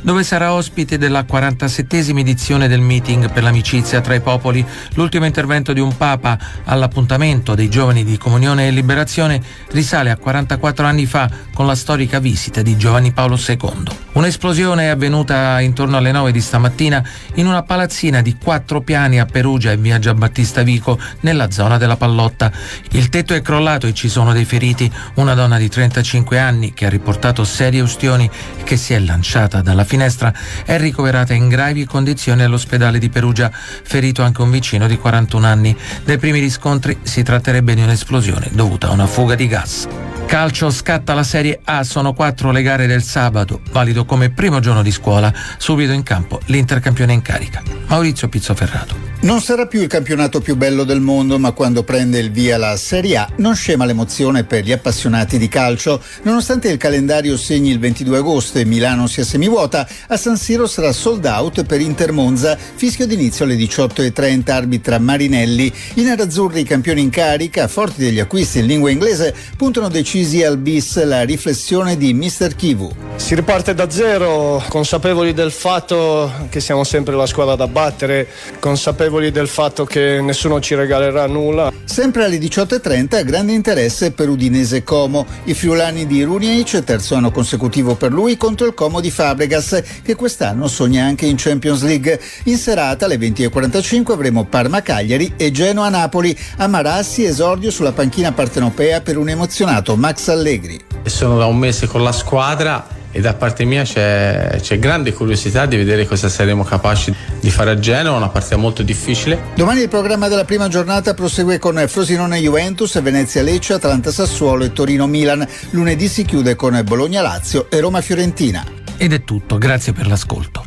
dove sarà ospite della 47esima edizione del meeting per l'amicizia tra i popoli, l'ultimo intervento di un papa all'appuntamento dei giovani di Comunione e Liberazione risale a 44 anni fa con la storica visita di Giovanni Paolo II. Un'esplosione è avvenuta intorno alle 9 di stamattina in una palazzina di 4 piani a Perugia e via Giambattista Vico, nella zona della Pallotta. Il tetto è crollato e ci sono dei feriti. Una donna di 35 anni che ha riportato serie ustioni e che si è lanciata dalla finestra è ricoverata in gravi condizioni all'ospedale di Perugia, ferito anche un vicino di 41 anni. Dai primi riscontri si tratterebbe di un'esplosione dovuta a una fuga di gas. Calcio, scatta la Serie A, sono 4 le gare del sabato, valido come primo giorno di scuola, subito in campo l'Inter campione in carica. Maurizio Pizzoferrato. Non sarà più il campionato più bello del mondo, ma quando prende il via la Serie A non scema l'emozione per gli appassionati di calcio. Nonostante il calendario segni il 22 agosto e Milano sia semivuota, a San Siro sarà sold out per Inter Monza, fischio d'inizio alle 18:30, arbitra Marinelli. I nerazzurri, campioni in carica, forti degli acquisti in lingua inglese, puntano decisi al bis, la riflessione di Mr. Kivu. Si riparte da zero, consapevoli del fatto che siamo sempre la squadra da battere, consapevoli del fatto che nessuno ci regalerà nulla. Sempre alle 18:30 grande interesse per Udinese Como. I friulani di Runic, terzo anno consecutivo per lui, contro il Como di Fabregas, che quest'anno sogna anche in Champions League. In serata alle 20:45 avremo Parma-Cagliari e Genoa-Napoli. A Marassi esordio sulla panchina partenopea per un emozionato Max Allegri. Sono da un mese con la squadra e da parte mia c'è grande curiosità di vedere cosa saremo capaci di fare a Genova, una partita molto difficile. Domani il programma della prima giornata prosegue con Frosinone-Juventus, Venezia-Lecce, Atalanta-Sassuolo e Torino-Milan. Lunedì si chiude con Bologna-Lazio e Roma-Fiorentina. Ed è tutto, grazie per l'ascolto.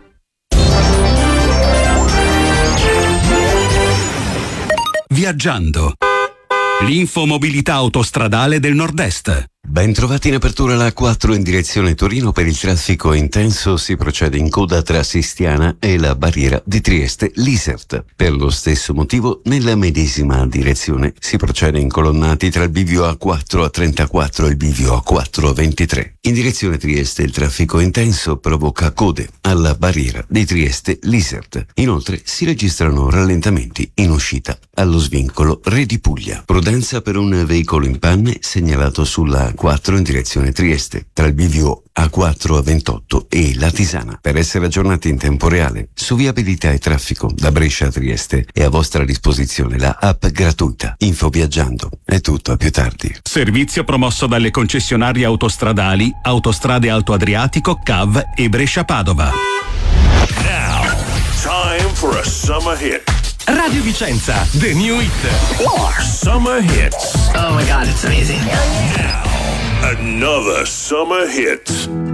Viaggiando. L'infomobilità autostradale del Nord-Est. Ben trovati in apertura la A4 in direzione Torino. Per il traffico intenso si procede in coda tra Sistiana e la barriera di Trieste-Lisert. Per lo stesso motivo, nella medesima direzione si procede in colonnati tra il bivio A4 a 34 e il bivio A4 a 23. In direzione Trieste il traffico intenso provoca code alla barriera di Trieste-Lisert. Inoltre si registrano rallentamenti in uscita allo svincolo Re di Puglia. Prudenza per un veicolo in panne segnalato sulla A4 in direzione Trieste, tra il bivio A4 a 28 e la Tisana. Per essere aggiornati in tempo reale su viabilità e traffico da Brescia a Trieste è a vostra disposizione la app gratuita Info Viaggiando. È tutto, a più tardi. Servizio promosso dalle concessionarie autostradali Autostrade Alto Adriatico, CAV e Brescia Padova. Now, time for a summer hit. Radio Vicenza, the new hit. Summer hits. Oh my God, it's amazing. Now, another summer hit.